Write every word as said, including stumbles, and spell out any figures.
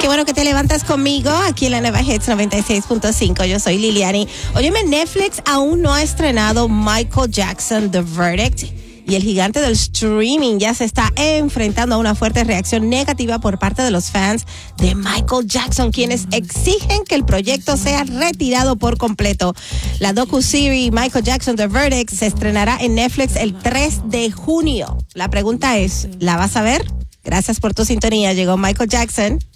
Qué bueno que te levantas conmigo aquí en la Nueva Hits noventa y seis punto cinco. Yo soy Liliani. Óyeme, Netflix aún no ha estrenado Michael Jackson, The Verdict. Y el gigante del streaming ya se está enfrentando a una fuerte reacción negativa por parte de los fans de Michael Jackson, quienes exigen que el proyecto sea retirado por completo. La docuserie Michael Jackson The Verdict se estrenará en Netflix el tres de junio. La pregunta es, ¿la vas a ver? Gracias por tu sintonía. Llegó Michael Jackson